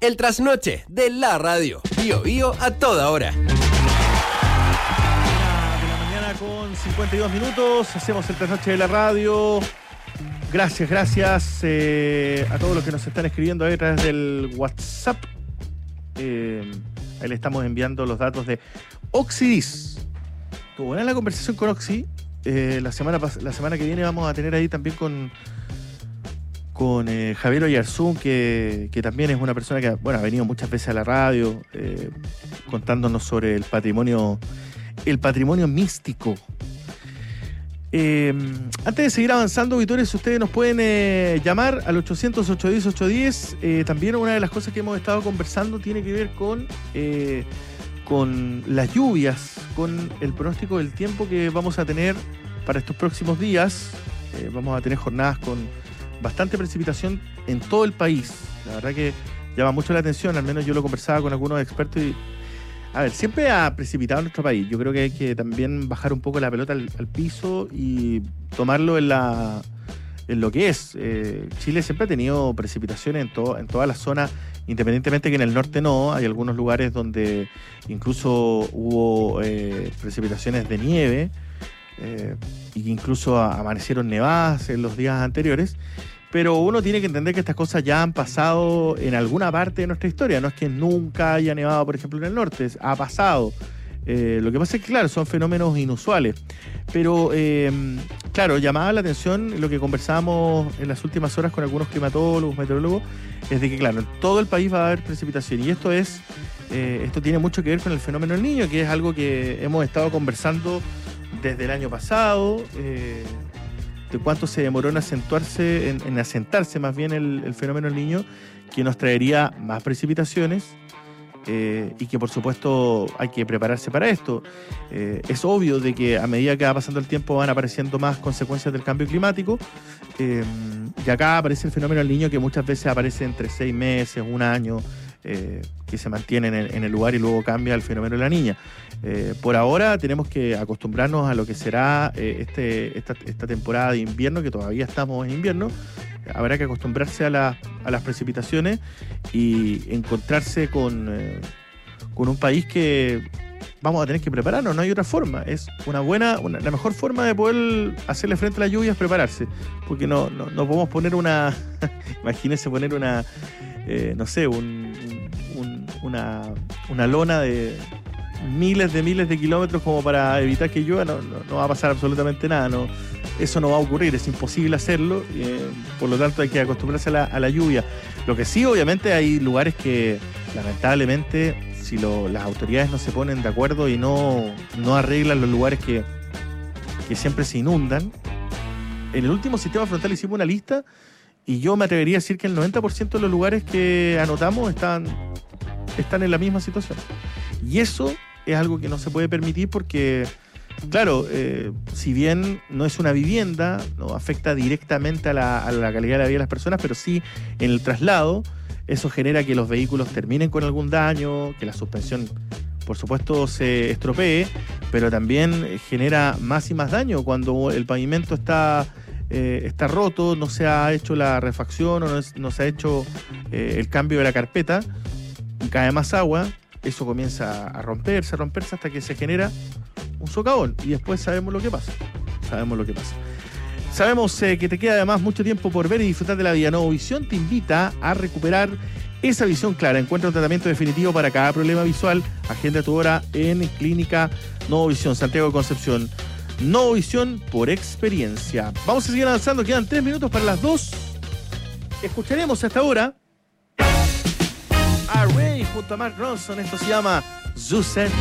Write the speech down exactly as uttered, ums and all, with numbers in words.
El trasnoche de la radio. Bío Bío a toda hora. De la mañana con cincuenta y dos minutos. Hacemos el trasnoche de la radio. Gracias, gracias eh, a todos los que nos están escribiendo ahí a través del WhatsApp. Eh, ahí le estamos enviando los datos de Oxidis. Estuvo buena la conversación con Oxy. Eh, la, semana, la semana que viene vamos a tener ahí también con... con eh, Javier Oyarzún, que, que también es una persona que bueno, ha venido muchas veces a la radio eh, contándonos sobre el patrimonio el patrimonio místico. Eh, antes de seguir avanzando, auditores, ustedes nos pueden eh, llamar al ochocientos, ochocientos diez, ochocientos diez. Eh, también una de las cosas que hemos estado conversando tiene que ver con, eh, con las lluvias, con el pronóstico del tiempo que vamos a tener para estos próximos días. Eh, vamos a tener jornadas con bastante precipitación en todo el país. La verdad que llama mucho la atención, al menos yo lo conversaba con algunos expertos y, a ver, siempre ha precipitado en nuestro país. Yo creo que hay que también bajar un poco la pelota al, al piso y tomarlo en la en lo que es. Eh, Chile siempre ha tenido precipitaciones en, to, en todas las zonas, independientemente que en el norte no. Hay algunos lugares donde incluso hubo eh, precipitaciones de nieve eh, y incluso amanecieron nevadas en los días anteriores. Pero uno tiene que entender que estas cosas ya han pasado en alguna parte de nuestra historia. No es que nunca haya nevado, por ejemplo, en el norte. Ha pasado. Eh, lo que pasa es que, claro, son fenómenos inusuales. Pero, eh, claro, llamaba la atención lo que conversábamos en las últimas horas con algunos climatólogos, meteorólogos, es de que, claro, en todo el país va a haber precipitación. Y esto es, eh, esto tiene mucho que ver con el fenómeno del Niño, que es algo que hemos estado conversando desde el año pasado. Eh, de cuánto se demoró en acentuarse, en, en asentarse más bien el, el fenómeno del Niño, que nos traería más precipitaciones eh, y que por supuesto hay que prepararse para esto. Eh, es obvio de que a medida que va pasando el tiempo van apareciendo más consecuencias del cambio climático eh, y acá aparece el fenómeno del Niño, que muchas veces aparece entre seis meses, un año, eh, que se mantiene en el, en el lugar y luego cambia el fenómeno de la Niña. Eh, por ahora tenemos que acostumbrarnos a lo que será eh, este, esta, esta temporada de invierno, que todavía estamos en invierno. Habrá que acostumbrarse a, la, a las precipitaciones y encontrarse con, eh, con un país que vamos a tener que prepararnos, no hay otra forma. Es una buena, una, la mejor forma de poder hacerle frente a la lluvia es prepararse, porque no, no, no podemos poner una, imagínense poner una, eh, no sé, un, un, una, una lona de miles de miles de kilómetros como para evitar que llueva. No, no, no va a pasar absolutamente nada, no, eso no va a ocurrir, es imposible hacerlo, eh, por lo tanto hay que acostumbrarse a la, a la lluvia. Lo que sí, obviamente, hay lugares que lamentablemente, si lo, las autoridades no se ponen de acuerdo y no, no arreglan los lugares que, que siempre se inundan. En el último sistema frontal hicimos una lista y yo me atrevería a decir que el noventa por ciento de los lugares que anotamos están, están en la misma situación. Y eso es algo que no se puede permitir porque, claro, eh, si bien no es una vivienda, no afecta directamente a la, a la calidad de la vida de las personas, pero sí en el traslado, eso genera que los vehículos terminen con algún daño, que la suspensión, por supuesto, se estropee, pero también genera más y más daño cuando el pavimento está, eh, está roto, no se ha hecho la refacción o no, es, no se ha hecho eh, el cambio de la carpeta, y cae más agua. Eso comienza a romperse, a romperse hasta que se genera un socavón. Y después sabemos lo que pasa. Sabemos lo que pasa. Sabemos eh, que te queda además mucho tiempo por ver y disfrutar de la vida. Novovisión te invita a recuperar esa visión clara. Encuentra un tratamiento definitivo para cada problema visual. Agenda tu hora en Clínica Novovisión, Santiago de Concepción. Novovisión por experiencia. Vamos a seguir avanzando. Quedan tres minutos para las dos. Escucharemos hasta ahora a Ray junto a Mark Ronson. Esto se llama Zusen.